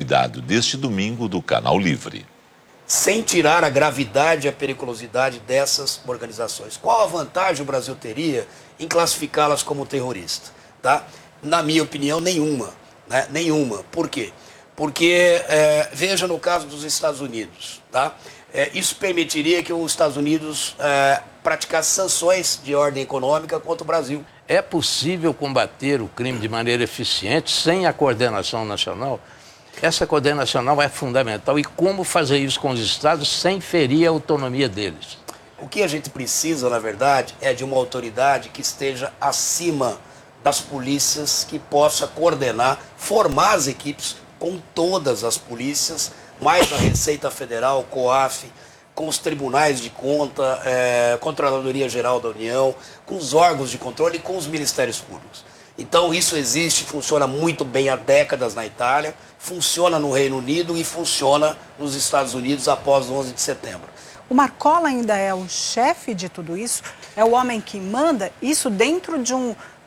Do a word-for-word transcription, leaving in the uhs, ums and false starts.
cuidado deste domingo do Canal Livre. Sem tirar a gravidade e a periculosidade dessas organizações. Qual a vantagem o Brasil teria em classificá-las como terrorista? Tá? Na minha opinião, nenhuma. Né? Nenhuma. Por quê? Porque, é, veja no caso dos Estados Unidos, tá? É, isso permitiria que os Estados Unidos é, praticasse sanções de ordem econômica contra o Brasil. É possível combater o crime de maneira eficiente sem a coordenação nacional? Essa coordenação nacional é fundamental. E como fazer isso com os estados sem ferir a autonomia deles? O que a gente precisa, na verdade, é de uma autoridade que esteja acima das polícias, que possa coordenar, formar as equipes com todas as polícias, mais a Receita Federal, COAF, com os tribunais de conta, é, Controladoria Geral da União, com os órgãos de controle e com os ministérios públicos. Então isso existe, funciona muito bem há décadas na Itália, funciona no Reino Unido e funciona nos Estados Unidos após o onze de setembro. O Marcola ainda é o chefe de tudo isso? É o homem que manda isso dentro de um